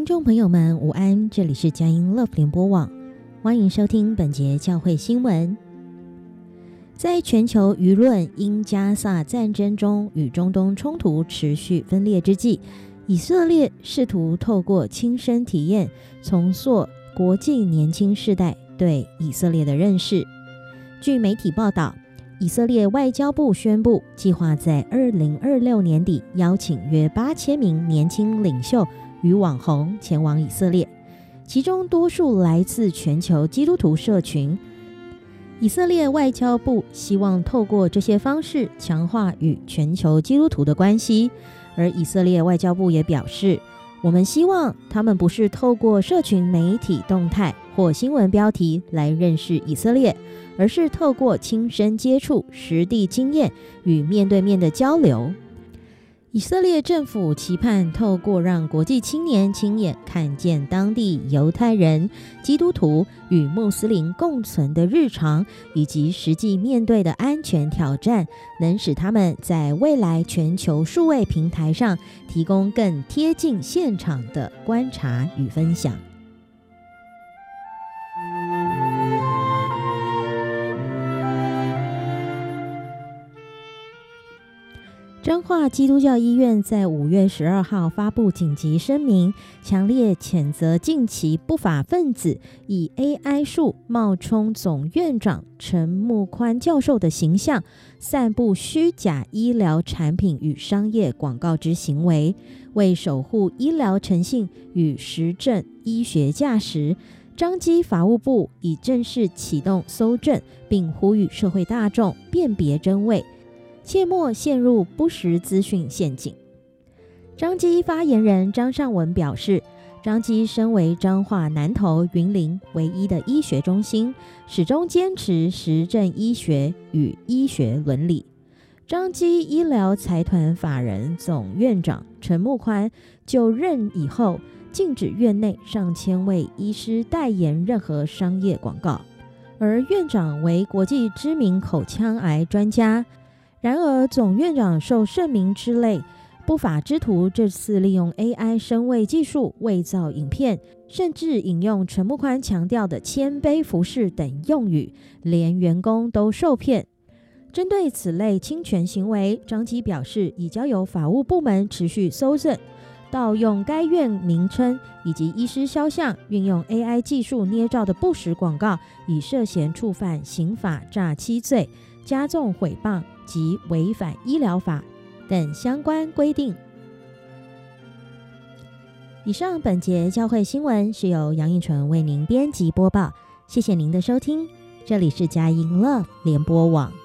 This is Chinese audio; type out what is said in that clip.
听众朋友们午安，这里是佳音 Love 联播网，欢迎收听本节教会新闻。在全球舆论因加萨战争中与中东冲突持续分裂之际，以色列试图透过亲身体验重塑国际年轻世代对以色列的认识。据媒体报道，以色列外交部宣布，计划在2026年底邀请约8000名年轻领袖与网红前往以色列，其中多数来自全球基督徒社群。以色列外交部希望透过这些方式强化与全球基督徒的关系，而以色列外交部也表示，我们希望他们不是透过社群媒体动态或新闻标题来认识以色列，而是透过亲身接触、实地经验与面对面的交流。以色列政府期盼透过让国际青年亲眼看见当地犹太人、基督徒与穆斯林共存的日常，以及实际面对的安全挑战，能使他们在未来全球数位平台上提供更贴近现场的观察与分享。彰化基督教医院在5月12号发布紧急声明，强烈谴责近期不法分子以 AI 术冒充总院长陈木宽教授的形象，散布虚假医疗产品与商业广告之行为。为守护医疗诚信与实证医学价值，彰基法务部已正式启动搜证，并呼吁社会大众辨别真伪，切莫陷入不实资讯陷阱。彰基发言人张尚文表示，彰基身为彰化南投云林唯一的医学中心，始终坚持实证医学与医学伦理。彰基医疗财团法人总院长陈木宽就任以后，禁止院内上千位医师代言任何商业广告，而院长为国际知名口腔癌专家。然而总院长受盛名之类，不法之徒这次利用 AI 声位技术伪造影片，甚至引用陈木宽强调的谦卑服侍等用语，连员工都受骗。针对此类侵权行为，彰基表示已交由法务部门持续搜证，盗用该院名称以及医师肖像，运用 AI 技术捏造的不实广告，已涉嫌触犯刑法诈欺罪、加重毁谤及违反医疗法等相关规定。以上本节教会新闻是由杨映纯为您编辑播报，谢谢您的收听，这里是佳音 Love 联播网。